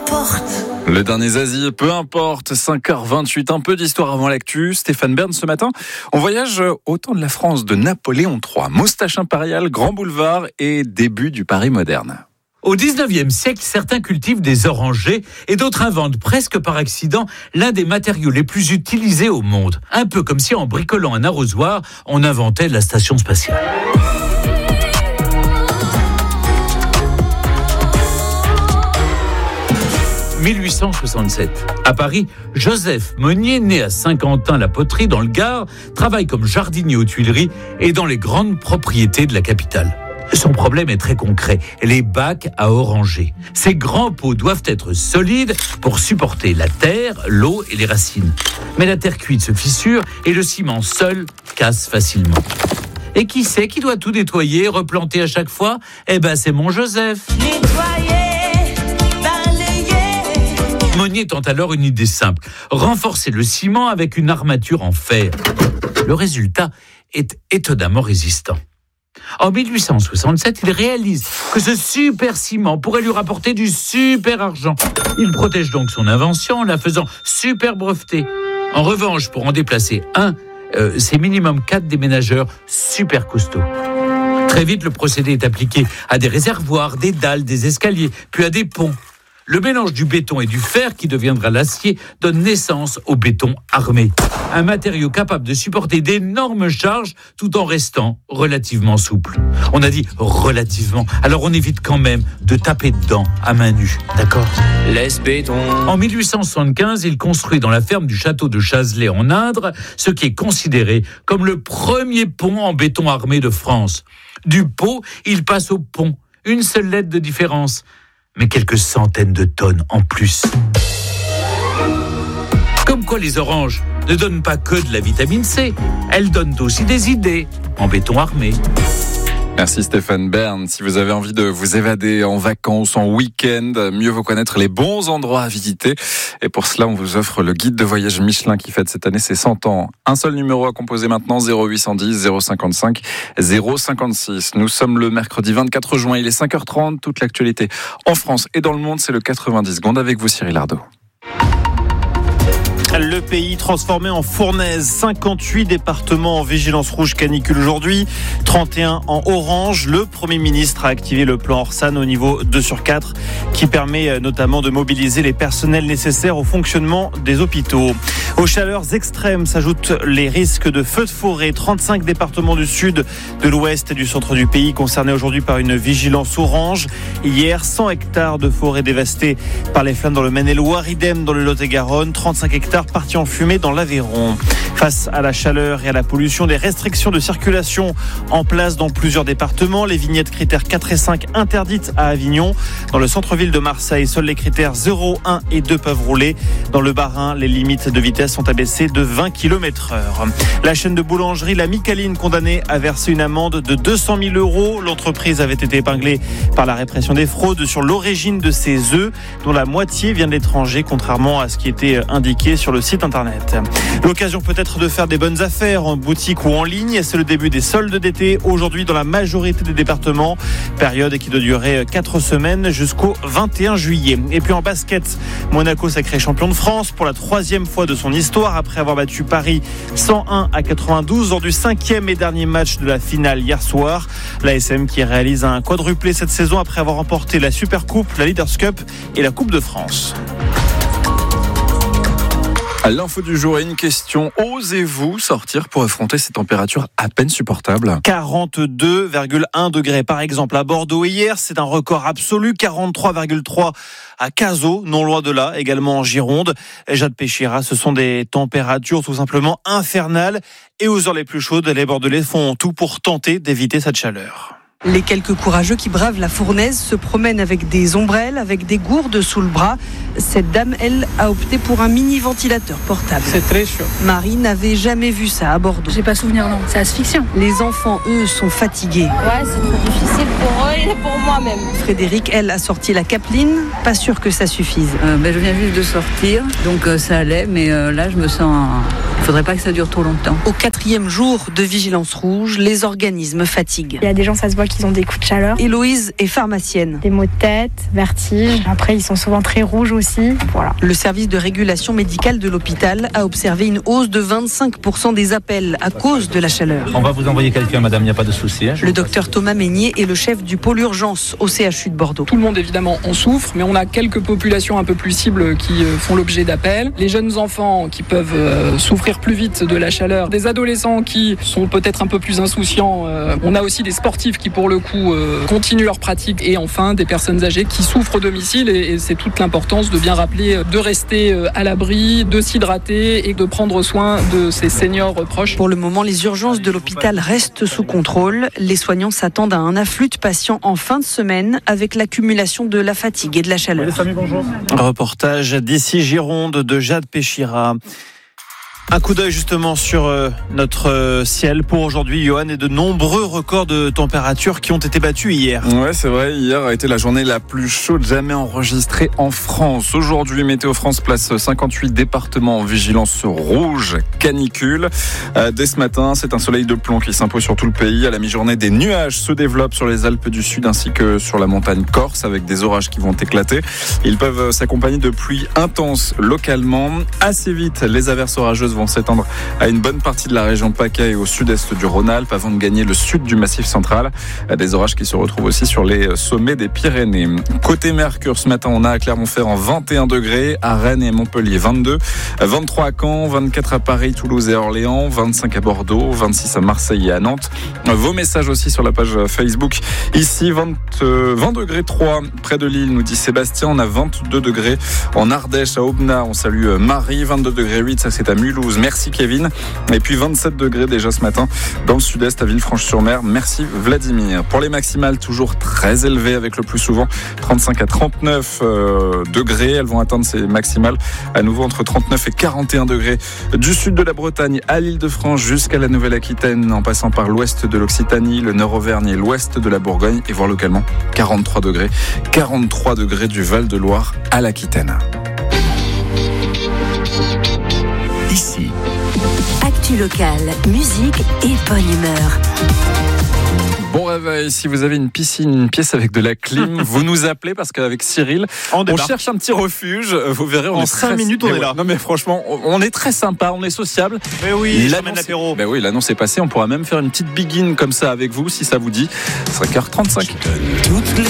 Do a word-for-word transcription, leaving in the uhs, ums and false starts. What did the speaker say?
importe. Le dernier Zazie, peu importe, cinq heures vingt-huit, un peu d'histoire avant l'actu. Stéphane Bern, ce matin, on voyage au temps de la France de Napoléon trois. Moustache impériale, grand boulevard et début du Paris moderne. Au dix-neuvième siècle, certains cultivent des orangers et d'autres inventent presque par accident l'un des matériaux les plus utilisés au monde. Un peu comme si en bricolant un arrosoir, on inventait la station spatiale. mille huit cent soixante-sept. À Paris, Joseph Monnier, né à Saint-Quentin-la-Poterie dans le Gard, travaille comme jardinier aux Tuileries et dans les grandes propriétés de la capitale. Son problème est très concret, les bacs à oranger. Ces grands pots doivent être solides pour supporter la terre, l'eau et les racines. Mais la terre cuite se fissure et le ciment seul casse facilement. Et qui c'est qui doit tout nettoyer, replanter à chaque fois ? Eh ben c'est mon Joseph. Nettoyer, balayer. Monnier tente alors une idée simple, renforcer le ciment avec une armature en fer. Le résultat est étonnamment résistant. En mille huit cent soixante-sept, il réalise que ce super ciment pourrait lui rapporter du super argent. Il protège donc son invention en la faisant super brevetée. En revanche, pour en déplacer un, euh, c'est minimum quatre déménageurs super costauds. Très vite, le procédé est appliqué à des réservoirs, des dalles, des escaliers, puis à des ponts. Le mélange du béton et du fer, qui deviendra l'acier, donne naissance au béton armé. Un matériau capable de supporter d'énormes charges tout en restant relativement souple. On a dit relativement, alors on évite quand même de taper dedans à main nue, d'accord ? Laisse béton. En mille huit cent soixante-quinze, il construit dans la ferme du château de Chazelet en Indre ce qui est considéré comme le premier pont en béton armé de France. Du pot, il passe au pont. Une seule lettre de différence. Mais quelques centaines de tonnes en plus. Comme quoi les oranges ne donnent pas que de la vitamine C, elles donnent aussi des idées en béton armé. Merci Stéphane Bern. Si vous avez envie de vous évader en vacances, en week-end, mieux vaut connaître les bons endroits à visiter. Et pour cela, on vous offre le guide de voyage Michelin qui fête cette année ses cent ans. Un seul numéro à composer maintenant, zéro huit cent dix, zéro cinquante-cinq, zéro cinquante-six. Nous sommes le mercredi vingt-quatre juin, il est cinq heures trente. Toute l'actualité en France et dans le monde, c'est le quatre-vingt-dix secondes avec vous Cyril Ardo. Le pays transformé en fournaise, cinquante-huit départements en vigilance rouge canicule aujourd'hui, trente et un en orange. Le Premier ministre a activé le plan Orsan au niveau deux sur quatre qui permet notamment de mobiliser les personnels nécessaires au fonctionnement des hôpitaux. Aux chaleurs extrêmes s'ajoutent les risques de feux de forêt. trente-cinq départements du sud, de l'ouest et du centre du pays concernés aujourd'hui par une vigilance orange. Hier, cent hectares de forêt dévastés par les flammes dans le Maine-et-Loire, idem dans le Lot-et-Garonne, trente-cinq hectares partis en fumée dans l'Aveyron. Face à la chaleur et à la pollution, des restrictions de circulation en place dans plusieurs départements. Les vignettes critères quatre et cinq interdites à Avignon. Dans le centre-ville de Marseille, seuls les critères zéro, un et deux peuvent rouler. Dans le Bas-Rhin, les limites de vitesse sont abaissées de vingt kilomètres heure. La chaîne de boulangerie La Micaline, condamnée à verser une amende de deux cent mille euros. L'entreprise avait été épinglée par la répression des fraudes sur l'origine de ses œufs, dont la moitié vient de l'étranger, contrairement à ce qui était indiqué sur le site internet. L'occasion peut-être de faire des bonnes affaires en boutique ou en ligne. C'est le début des soldes d'été aujourd'hui dans la majorité des départements. Période qui doit durer quatre semaines jusqu'au vingt et un juillet. Et puis en basket, Monaco sacré champion de France pour la troisième fois de son histoire après avoir battu Paris cent un à quatre-vingt-douze lors du cinquième et dernier match de la finale hier soir. L'A S M qui réalise un quadruplé cette saison après avoir remporté la Supercoupe, la Leaders Cup et la Coupe de France. À l'info du jour, une question. Osez-vous sortir pour affronter ces températures à peine supportables ? quarante-deux virgule un degrés par exemple à Bordeaux hier, c'est un record absolu. quarante-trois virgule trois à Cazaux, non loin de là, également en Gironde. Jade Péchira, ce sont des températures tout simplement infernales. Et aux heures les plus chaudes, les Bordelais font tout pour tenter d'éviter cette chaleur. Les quelques courageux qui bravent la fournaise se promènent avec des ombrelles, avec des gourdes sous le bras. Cette dame, elle, a opté pour un mini ventilateur portable. C'est très chaud. Marie n'avait jamais vu ça à Bordeaux. J'ai pas souvenir, non. C'est asphyxiant. Les enfants, eux, sont fatigués. Ouais, c'est très difficile pour eux et pour moi même. Frédéric, elle, a sorti la capeline. Pas sûr que ça suffise. Euh, ben, je viens juste de sortir, donc euh, ça allait, mais euh, là, je me sens... Il faudrait pas que ça dure trop longtemps. Au quatrième jour de vigilance rouge, les organismes fatiguent. Il y a des gens, ça se voit voit qu'ils ont des coups de chaleur. Héloïse est pharmacienne. Des maux de tête, vertige. Après, ils sont souvent très rouges aussi. Voilà. Le service de régulation médicale de l'hôpital a observé une hausse de vingt-cinq pour cent des appels à cause de la chaleur. On va vous envoyer quelqu'un, madame, il n'y a pas de souci. Hein, le docteur Thomas Meignier est le chef du pôle urgence au C H U de Bordeaux. Tout le monde, évidemment, en souffre, mais on a quelques populations un peu plus cibles qui font l'objet d'appels. Les jeunes enfants qui peuvent euh, souffrir plus vite de la chaleur. Des adolescents qui sont peut-être un peu plus insouciants. Euh, on a aussi des sportifs qui, pour le coup, euh, continuent leur pratique. Et enfin, des personnes âgées qui souffrent au domicile. Et, et c'est toute l'importance de bien rappeler de rester à l'abri, de s'hydrater et de prendre soin de ses seniors proches. Pour le moment, les urgences de l'hôpital restent sous contrôle. Les soignants s'attendent à un afflux de patients en fin de semaine avec l'accumulation de la fatigue et de la chaleur. Reportage d'ici Gironde de Jade Péchira. Un coup d'œil justement sur euh, notre euh, ciel pour aujourd'hui, Johan, et de nombreux records de température qui ont été battus hier. Ouais, c'est vrai, hier a été la journée la plus chaude jamais enregistrée en France. Aujourd'hui, Météo France place cinquante-huit départements en vigilance rouge canicule. Euh, dès ce matin, c'est un soleil de plomb qui s'impose sur tout le pays. À la mi-journée, des nuages se développent sur les Alpes du Sud ainsi que sur la montagne corse avec des orages qui vont éclater. Ils peuvent s'accompagner de pluies intenses localement. Assez vite, les averses orageuses vont s'étendre à une bonne partie de la région PACA et au sud-est du Rhône-Alpes avant de gagner le sud du Massif central. Des orages qui se retrouvent aussi sur les sommets des Pyrénées. Côté Mercure, ce matin, on a à Clermont-Ferrand vingt et un degrés, à Rennes et Montpellier vingt-deux, vingt-trois à Caen, vingt-quatre à Paris, Toulouse et Orléans, vingt-cinq à Bordeaux, vingt-six à Marseille et à Nantes. Vos messages aussi sur la page Facebook. Ici, vingt, euh, vingt degrés trois près de Lille, nous dit Sébastien. On a vingt-deux degrés en Ardèche, à Aubenas. On salue Marie, vingt-deux degrés huit, ça c'est à Mulhouse. Merci Kevin. Et puis vingt-sept degrés déjà ce matin dans le sud-est à Villefranche-sur-Mer. Merci Vladimir. Pour les maximales, toujours très élevées avec le plus souvent trente-cinq à trente-neuf euh, degrés. Elles vont atteindre ces maximales à nouveau entre trente-neuf et quarante et un degrés du sud de la Bretagne à l'Île-de-France jusqu'à la Nouvelle-Aquitaine en passant par l'ouest de l'Occitanie, le Nord-Auvergne et l'ouest de la Bourgogne et voire localement quarante-trois degrés. quarante-trois degrés du Val-de-Loire à l'Aquitaine. Ici. Actu locale, musique et bonne humeur. Bon réveil, si vous avez une piscine, une pièce avec de la clim, vous nous appelez parce qu'avec Cyril, on, on cherche un petit refuge. Vous verrez, on en est cinq très... minutes, on mais est ouais. là. Non mais franchement, on est très sympa, on est sociable. Mais oui, l'annonce, l'apéro. Ben oui, l'annonce est passée. On pourra même faire une petite begin comme ça avec vous si ça vous dit. Ce sera quart trente-cinq.